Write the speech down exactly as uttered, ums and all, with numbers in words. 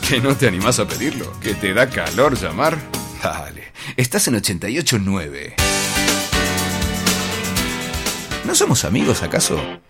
¿Que no te animás a pedirlo? ¿Que te da calor llamar? Dale, estás en ochenta y ocho punto nueve. ¿No somos amigos acaso?